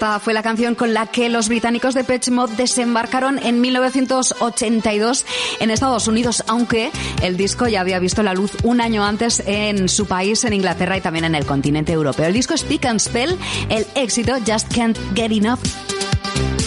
Esta fue la canción con la que los británicos de Depeche Mode desembarcaron en 1982 en Estados Unidos, aunque el disco ya había visto la luz un año antes en su país, en Inglaterra y también en el continente europeo. El disco Speak and Spell, el éxito Just Can't Get Enough.